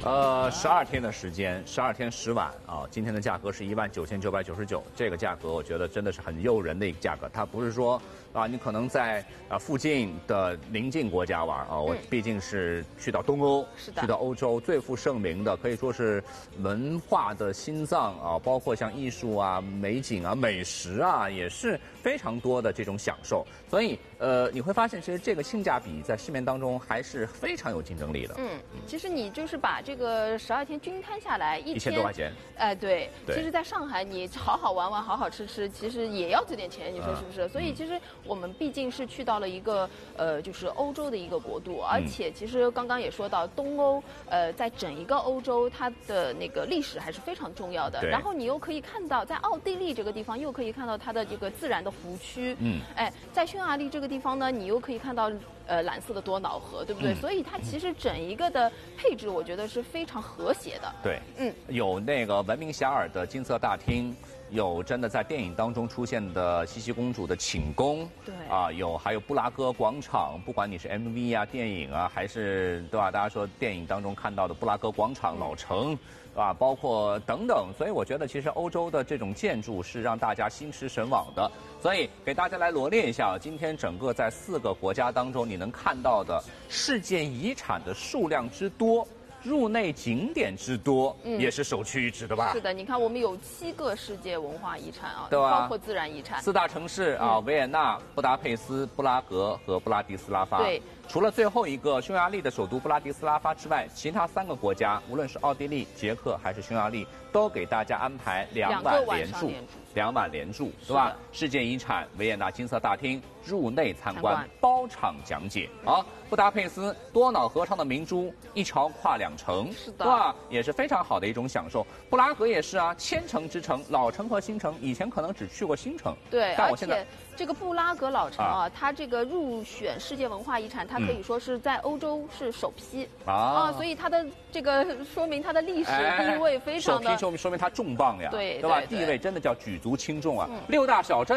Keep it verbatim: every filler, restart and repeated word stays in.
呃，十二天的时间，十二天十晚啊，今天的价格是一万九千九百九十九，这个价格我觉得真的是很诱人的一个价格。它不是说啊，你可能在啊附近的邻近国家玩啊，我毕竟是去到东欧， 是的， 去到欧洲最负盛名的，可以说是文化的心脏啊，包括像艺术啊、美景啊、美食啊，也是非常多的这种享受。所以呃，你会发现其实这个性价比在市面当中还是非常有竞争力的。 嗯，其实你就是把这个十二天均摊下来，一一千多块钱。 哎、呃，对， 对。 其实，在上海你好好玩玩、好好吃吃，其实也要这点钱，你说是不是？嗯、所以，其实我们毕竟是去到了一个呃，就是欧洲的一个国度，而且其实刚刚也说到，东欧呃，在整一个欧洲，它的那个历史还是非常重要的。然后你又可以看到，在奥地利这个地方，又可以看到它的这个自然的湖区。嗯。哎，在匈牙利这个地方呢，你又可以看到呃蓝色的多瑙河，对不对？嗯、所以它其实整一个的配置，我觉得是非常和谐的。 对，嗯，有那个闻名遐迩的金色大厅，有真的在电影当中出现的茜茜公主的寝宫， 对啊，有还有布拉格广场，不管你是 M V 啊、电影啊，还是对吧？大家说电影当中看到的布拉格广场、老城，啊，包括等等，所以我觉得其实欧洲的这种建筑是让大家心驰神往的。所以给大家来罗列一下，今天整个在四个国家当中，你能看到的世界遗产的数量之多。入内景点之多，嗯、也是首屈一指的吧？ 是的，你看我们有七个世界文化遗产啊， 对吧？ 包括自然遗产。 四大城市啊，嗯、维也纳、布达佩斯、布拉格和布拉迪斯拉发。 对。 除了最后一个匈牙利的首都布拉迪斯拉发之外，其他三个国家，无论是奥地利、捷克还是匈牙利，都给大家安排两晚连住，两晚连住，对吧？世界遗产维也纳金色大厅入内参观，参观包场讲解。啊，布达佩斯多瑙河上的明珠，一桥跨两城， 是的， 哇，也是非常好的一种享受。布拉格也是啊，千城之城，老城和新城，以前可能只去过新城， 对， 但我现在。 这个布拉格老城啊，啊它这个入选世界文化遗产，它可以说是在欧洲是首批、嗯、啊，所以它的这个说明它的历史地位非常的， 哎、首批说明说明它重磅呀， 对对吧？ 对对地位真的叫举足轻重啊。嗯、六大小镇。